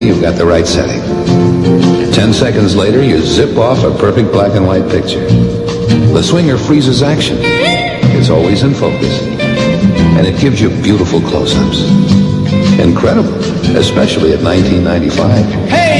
you've got the right setting. 10 seconds later, you zip off a perfect black and white picture. The swinger freezes action. It's always in focus. And it gives you beautiful close-ups. Incredible, especially at $19.95. Hey!